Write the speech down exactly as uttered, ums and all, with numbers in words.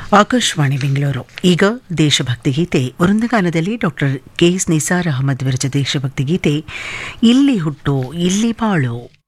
ಆಕಾಶವಾಣಿ ಬೆಂಗಳೂರು. ಈಗ ದೇಶಭಕ್ತಿ ಗೀತೆ ವೃಂದಗಾನದಲ್ಲಿ doctor K S Nisar Ahmed ವಿರಚ ದೇಶಭಕ್ತಿ ಗೀತೆ ಇಲ್ಲಿ ಹುಟ್ಟು ಇಲ್ಲಿ ಬಾಳು.